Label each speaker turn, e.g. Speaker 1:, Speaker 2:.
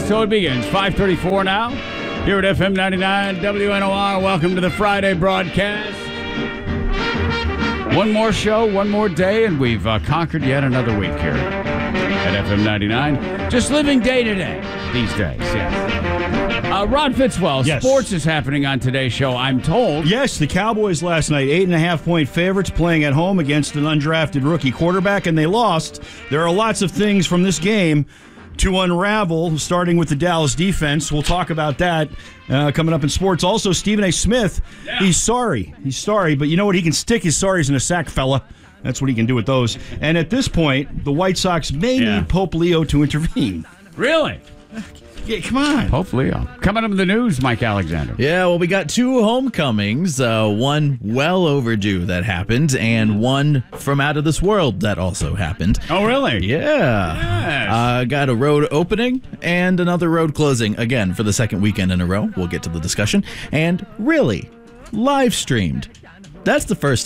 Speaker 1: till it begins. 5:34 now. Here at FM 99 WNOR. Welcome to the Friday broadcast. One more show, one more day, and we've conquered yet another week here at FM 99. Just living day to day these days, yes. Rod Fitzwell,
Speaker 2: yes.
Speaker 1: Sports is happening on today's show, I'm told.
Speaker 2: Yes, the Cowboys last night, 8.5-point favorites playing at home against an undrafted rookie quarterback, and they lost. There are lots of things from this game to unravel, starting with the Dallas defense. We'll talk about that coming up in sports. Also, Stephen A. Smith, He's sorry, but you know what? He can stick his sorries in a sack, fella. That's what he can do with those. And at this point, the White Sox may need Pope Leo to intervene.
Speaker 1: Really?
Speaker 2: Yeah, come on.
Speaker 1: Pope Leo. Coming up in the news, Mike Alexander.
Speaker 3: Yeah, well, we got two homecomings, one well overdue that happened, and one from out of this world that also happened.
Speaker 1: Oh, really?
Speaker 3: Yeah.
Speaker 1: Yes.
Speaker 3: Got a road opening and another road closing, again, for the second weekend in a row. We'll get to the discussion. And really, live streamed. That's the first